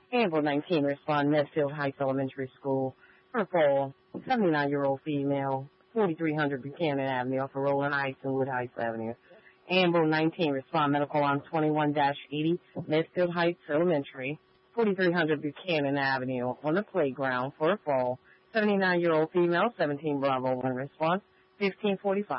Amber 19 respond Medfield Heights Elementary School. Her call, 79-year-old female, 4300 Buchanan Avenue off of Roland Heights and Wood Heights Avenue. Amber 19 respond medical on 21-80 Medfield Heights Elementary, 4300 Buchanan Avenue on the playground for a fall. 79-year-old female, 17 Bravo 1 response, 1545.